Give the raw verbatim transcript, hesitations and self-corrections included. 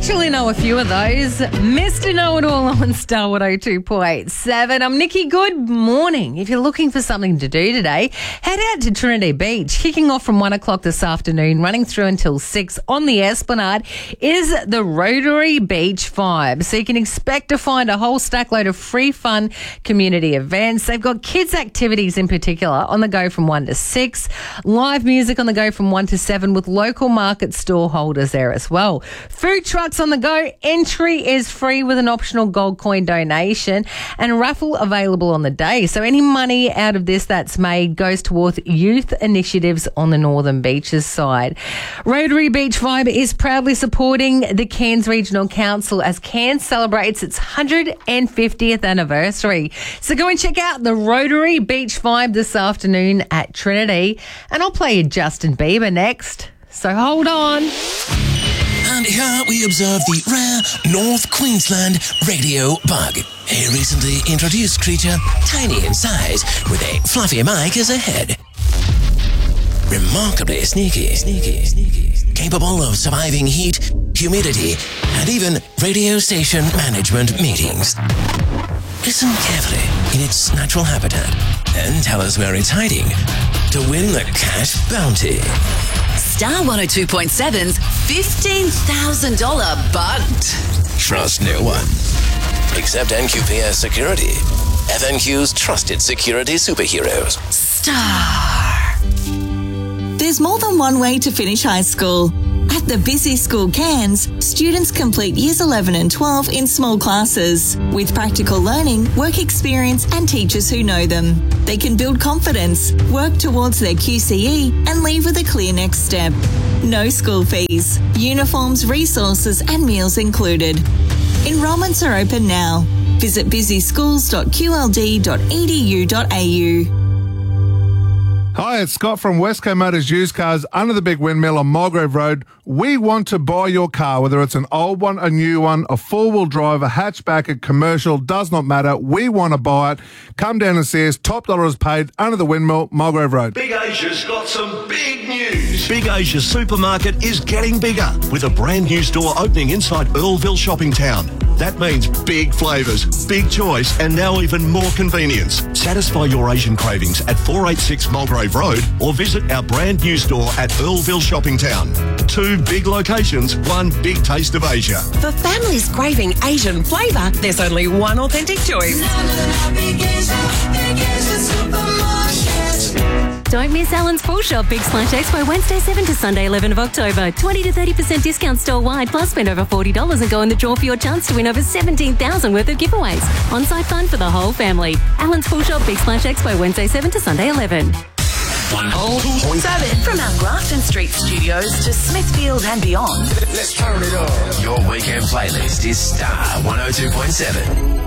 actually know a few of those. Mister Know-It-All on Star one oh two point seven. I'm Nikki. Good morning. If you're looking for something to do today, head out to Trinity Beach. Kicking off from one o'clock this afternoon, running through until six on the Esplanade is the Rotary Beach Vibe. So you can expect to find a whole stack load of free fun community events. They've got kids activities in particular on the go from one to six. Live music on the go from one to seven with local market store holders there as well. Food trucks on the go. Entry is free with an optional gold coin donation and a raffle available on the day. So any money out of this that's made goes towards youth initiatives on the Northern Beaches side. Rotary Beach Vibe is proudly supporting the Cairns Regional Council as Cairns celebrates its one hundred fiftieth anniversary. So go and check out the Rotary Beach Vibe this afternoon at Trinity. And I'll play you Justin Bieber next. So hold on. And here we observe the rare North Queensland radio bug. A recently introduced creature, tiny in size, with a fluffy mic as a head. Remarkably sneaky, sneaky, sneaky, capable of surviving heat, humidity, and even radio station management meetings. Listen carefully in its natural habitat and tell us where it's hiding to win the cash bounty. Star one oh two point seven's fifteen thousand dollars bugged. Trust no one. Except N Q P S Security. F N Q's trusted security superheroes. Star. There's more than one way to finish high school. At the Busy School Cairns, students complete years eleven and twelve in small classes with practical learning, work experience and teachers who know them. They can build confidence, work towards their Q C E and leave with a clear next step. No school fees, uniforms, resources and meals included. Enrolments are open now. Visit busy schools dot q l d dot e d u dot a u. Hi, it's Scott from Westco Motors Used Cars under the Big Windmill on Mulgrave Road. We want to buy your car, whether it's an old one, a new one, a four-wheel drive, a hatchback, a commercial, does not matter. We want to buy it. Come down and see us. Top dollar is paid under the Windmill, Mulgrave Road. Big Asia's got some big news. Big Asia Supermarket is getting bigger with a brand new store opening inside Earlville Shopping Town. That means big flavours, big choice, and now even more convenience. Satisfy your Asian cravings at four eighty-six Mulgrave Road or visit our brand new store at Earlville Shopping Town. Two big locations, one big taste of Asia. For families craving Asian flavour, there's only one authentic choice. Don't miss Alan's Full Shop Big Splash Expo Wednesday seventh to Sunday eleventh of October. twenty to thirty percent discount store-wide, plus spend over forty dollars and go in the draw for your chance to win over seventeen thousand dollars worth of giveaways. On-site fun for the whole family. Alan's Full Shop Big Splash Expo Wednesday seventh to Sunday eleventh. one oh two point seven. From our Grafton Street studios to Smithfield and beyond. Let's turn it on. Your weekend playlist is Star one oh two point seven.